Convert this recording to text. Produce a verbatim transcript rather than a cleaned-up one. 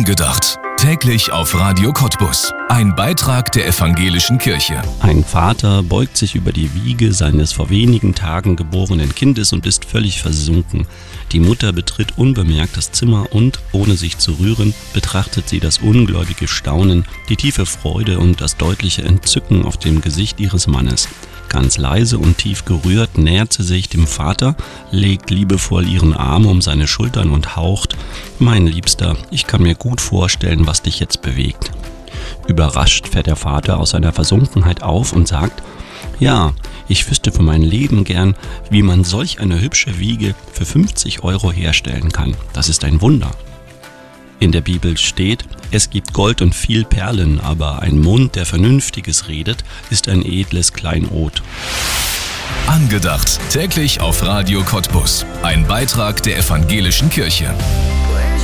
Angedacht. Täglich auf Radio Cottbus. Ein Beitrag der Evangelischen Kirche. Ein Vater beugt sich über die Wiege seines vor wenigen Tagen geborenen Kindes und ist völlig versunken. Die Mutter betritt unbemerkt das Zimmer und, ohne sich zu rühren, betrachtet sie das ungläubige Staunen, die tiefe Freude und das deutliche Entzücken auf dem Gesicht ihres Mannes. Ganz leise und tief gerührt nähert sie sich dem Vater, legt liebevoll ihren Arm um seine Schultern und haucht: »Mein Liebster, ich kann mir gut vorstellen, was dich jetzt bewegt.« Überrascht fährt der Vater aus seiner Versunkenheit auf und sagt: »Ja, ich wüsste für mein Leben gern, wie man solch eine hübsche Wiege für fünfzig Euro herstellen kann. Das ist ein Wunder.« In der Bibel steht: Es gibt Gold und viel Perlen, aber ein Mund, der Vernünftiges redet, ist ein edles Kleinod. Angedacht. Täglich auf Radio Cottbus. Ein Beitrag der Evangelischen Kirche.